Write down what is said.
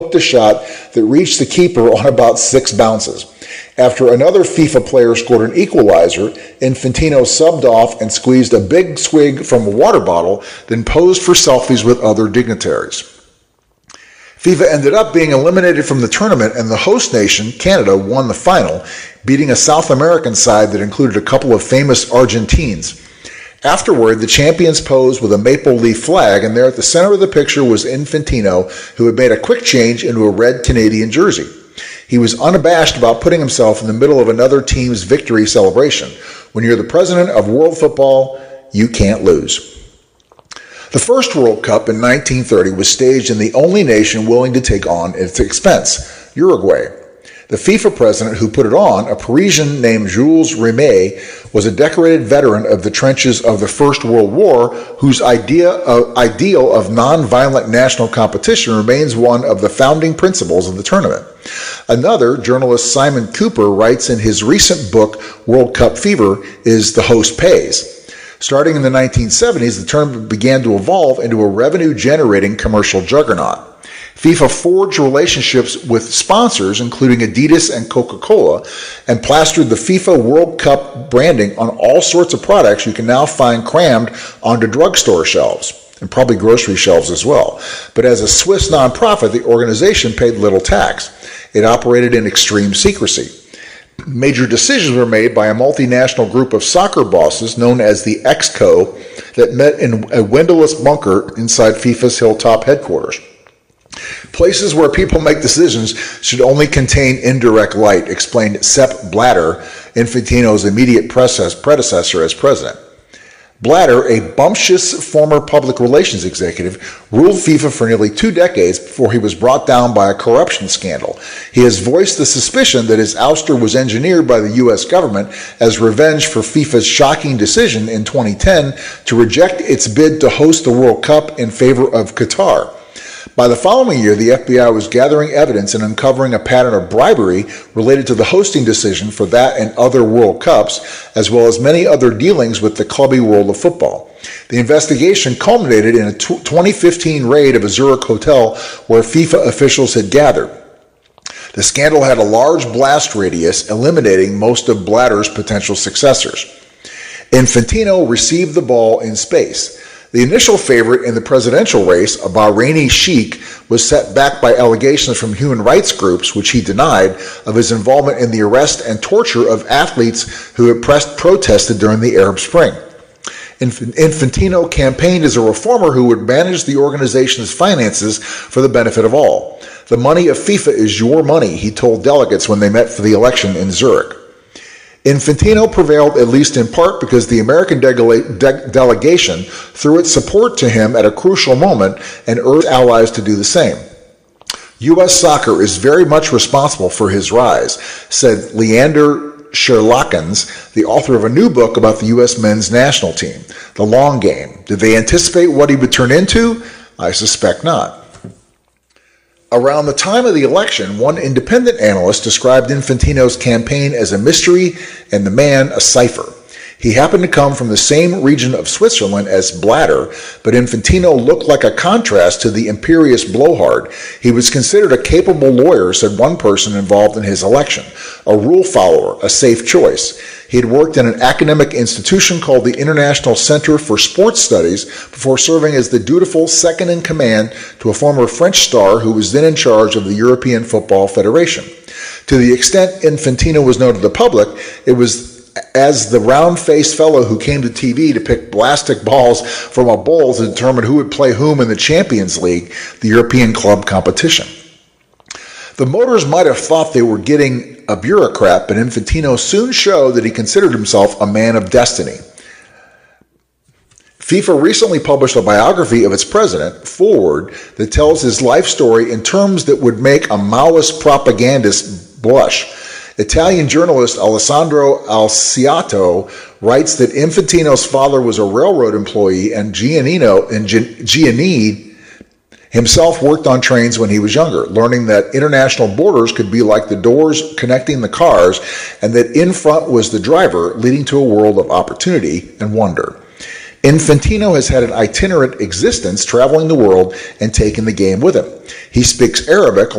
a shot that reached the keeper on about 6 bounces. After another FIFA player scored an equalizer, Infantino subbed off and squeezed a big swig from a water bottle, then posed for selfies with other dignitaries. FIFA ended up being eliminated from the tournament, and the host nation, Canada, won the final, beating a South American side that included a couple of famous Argentines. Afterward, the champions posed with a maple leaf flag, and there at the center of the picture was Infantino, who had made a quick change into a red Canadian jersey. He was unabashed about putting himself in the middle of another team's victory celebration. When you're the president of world football, you can't lose. The first World Cup in 1930 was staged in the only nation willing to take on its expense, Uruguay. The FIFA president who put it on, a Parisian named Jules Rimet, was a decorated veteran of the trenches of the First World War, whose ideal of non-violent national competition remains one of the founding principles of the tournament. Another, journalist Simon Cooper, writes in his recent book, World Cup Fever, is the host pays. Starting in the 1970s, the tournament began to evolve into a revenue-generating commercial juggernaut. FIFA forged relationships with sponsors, including Adidas and Coca-Cola, and plastered the FIFA World Cup branding on all sorts of products you can now find crammed onto drugstore shelves, and probably grocery shelves as well. But as a Swiss nonprofit, the organization paid little tax. It operated in extreme secrecy. Major decisions were made by a multinational group of soccer bosses known as the ExCo that met in a windowless bunker inside FIFA's Hilltop headquarters. Places where people make decisions should only contain indirect light, explained Sepp Blatter, Infantino's immediate predecessor as president. Blatter, a bumptious former public relations executive, ruled FIFA for nearly 2 decades before he was brought down by a corruption scandal. He has voiced the suspicion that his ouster was engineered by the U.S. government as revenge for FIFA's shocking decision in 2010 to reject its bid to host the World Cup in favor of Qatar. By the following year, the FBI was gathering evidence and uncovering a pattern of bribery related to the hosting decision for that and other World Cups, as well as many other dealings with the clubby world of football. The investigation culminated in a 2015 raid of a Zurich hotel where FIFA officials had gathered. The scandal had a large blast radius, eliminating most of Blatter's potential successors. Infantino received the ball in space. The initial favorite in the presidential race, a Bahraini sheikh, was set back by allegations from human rights groups, which he denied, of his involvement in the arrest and torture of athletes who had protested during the Arab Spring. Infantino campaigned as a reformer who would manage the organization's finances for the benefit of all. The money of FIFA is your money, he told delegates when they met for the election in Zurich. Infantino prevailed at least in part because the American delegation threw its support to him at a crucial moment and urged allies to do the same. U.S. soccer is very much responsible for his rise, said Leander Sherlockens, the author of a new book about the U.S. men's national team, The Long Game. Did they anticipate what he would turn into? I suspect not. Around the time of the election, one independent analyst described Infantino's campaign as a mystery and the man a cipher. He happened to come from the same region of Switzerland as Blatter, but Infantino looked like a contrast to the imperious blowhard. He was considered a capable lawyer, said one person involved in his election, a rule follower, a safe choice. He had worked in an academic institution called the International Center for Sports Studies before serving as the dutiful second-in-command to a former French star who was then in charge of the European Football Federation. To the extent Infantino was known to the public, it was as the round-faced fellow who came to TV to pick plastic balls from a bowl to determine who would play whom in the Champions League, the European club competition. The Motors might have thought they were getting a bureaucrat, but Infantino soon showed that he considered himself a man of destiny. FIFA recently published a biography of its president, Forward, that tells his life story in terms that would make a Maoist propagandist blush. Italian journalist Alessandro Alciato writes that Infantino's father was a railroad employee and Giannini himself worked on trains when he was younger, learning that international borders could be like the doors connecting the cars and that in front was the driver, leading to a world of opportunity and wonder. Infantino has had an itinerant existence, traveling the world and taking the game with him. He speaks Arabic